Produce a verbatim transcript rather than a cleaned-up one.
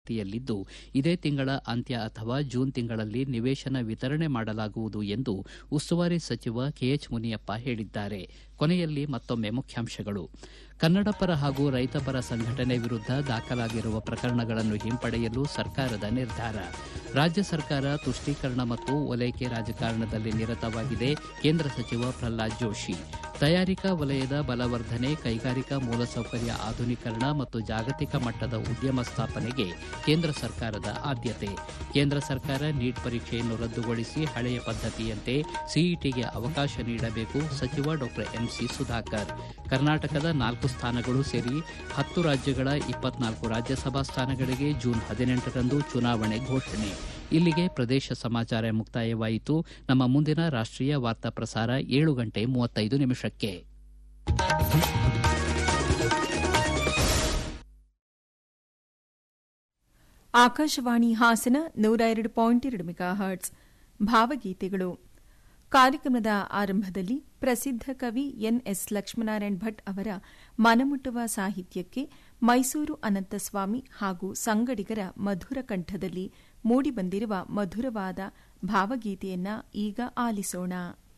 ಪ್ರಗತಿಯಲ್ಲಿದ್ದು ಇದೇ ತಿಂಗಳ ಅಂತ್ಯ ಅಥವಾ ಜೂನ್ ತಿಂಗಳಲ್ಲಿ ನಿವೇಶನ ವಿತರಣೆ ಮಾಡಲಾಗುವುದು ಎಂದು ಉಸ್ತುವಾರಿ ಸಚಿವ ಕೆಎಚ್ ಮುನಿಯಪ್ಪ ಹೇಳಿದ್ದಾರೆ. ಕೊನೆಯಲ್ಲಿ ಮತ್ತೊಮ್ಮೆ ಮುಖ್ಯಾಂಶಗಳು. ಕನ್ನಡಪರ ಹಾಗೂ ರೈತಪರ ಸಂಘಟನೆ ವಿರುದ್ಧ ದಾಖಲಾಗಿರುವ ಪ್ರಕರಣಗಳನ್ನು ಹಿಂಪಡೆಯಲು ಸರ್ಕಾರದ ನಿರ್ಧಾರ. ರಾಜ್ಯ ಸರ್ಕಾರ ತುಷ್ಟೀಕರಣ ಮತ್ತು ಓಲೈಕೆ ರಾಜಕಾರಣದಲ್ಲಿ ನಿರತವಾಗಿದೆ. ಕೇಂದ್ರ ಸಚಿವ ಪ್ರಹ್ಲಾದ್ ಜೋಶಿ. ತಯಾರಿಕಾ ವಲಯದ ಬಲವರ್ಧನೆ, ಕೈಗಾರಿಕಾ ಮೂಲಸೌಕರ್ಯ ಆಧುನೀಕರಣ ಮತ್ತು ಜಾಗತಿಕ ಮಟ್ಟದ ಉದ್ಯಮ ಸ್ಥಾಪನೆಗೆ ಕೇಂದ್ರ ಸರ್ಕಾರದ ಆದ್ಯತೆ. ಕೇಂದ್ರ ಸರ್ಕಾರ ನೀಟ್ ಪರೀಕ್ಷೆಯನ್ನು ರದ್ದುಗೊಳಿಸಿ ಹಳೆಯ ಪದ್ಧತಿಯಂತೆ ಸಿಇಟಿಗೆ ಅವಕಾಶ ನೀಡಬೇಕು. ಸಚಿವ ಡಾ ಎಂಸಿ ಸುಧಾಕರ್. ಕರ್ನಾಟಕದ ನಾಲ್ಕು ಸ್ಥಾನಗಳು ಸೇರಿ ಹತ್ತು ರಾಜ್ಯಗಳ ಇಪ್ಪತ್ನಾಲ್ಕು ರಾಜ್ಯಸಭಾ ಸ್ಥಾನಗಳಿಗೆ ಜೂನ್ ಹದಿನೆಂಟರಂದು ಚುನಾವಣೆ ಘೋಷಣೆ. ಇಲ್ಲಿಗೆ ಪ್ರದೇಶ ಸಮಾಚಾರ ಮುಕ್ತಾಯವಾಯಿತು. ನಮ್ಮ ಮುಂದಿನ ರಾಷ್ಟೀಯ ವಾರ್ತಾ ಪ್ರಸಾರ ಏಳು ಗಂಟೆ ಮೂವತ್ತೈದು ನಿಮಿಷಕ್ಕೆ. ಆಕಾಶವಾಣಿ ಹಾಸನ ನೂರ ಎರಡು ಪಾಯಿಂಟ್ ಎರಡು ಮೆಗಾ ಹರ್ಟ್ಸ್. ಭಾವಗೀತೆಗಳು. ಕಾರ್ಯಕ್ರಮದ ಆರಂಭದಲ್ಲಿ ಪ್ರಸಿದ್ಧ ಕವಿ ಎನ್ಎಸ್ ಲಕ್ಷ್ಮೀನಾರಾಯಣ ಭಟ್ ಅವರ ಮನಮುಟ್ಟುವ ಸಾಹಿತ್ಯಕ್ಕೆ ಮೈಸೂರು ಅನಂತಸ್ವಾಮಿ ಹಾಗೂ ಸಂಗಡಿಗರ ಮಧುರ ಕಂಠದಲ್ಲಿ ಮೂಡಿಬಂದಿರುವ ಮಧುರವಾದ ಭಾವಗೀತೆಯನ್ನ ಈಗ ಆಲಿಸೋಣ.